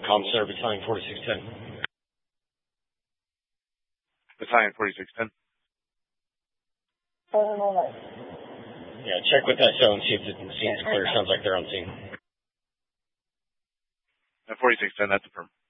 Comm Center, Battalion 4610. Battalion 4610. Yeah, check with SO and see if the scene is clear. Sounds like they're on scene. 4610, that's affirmed.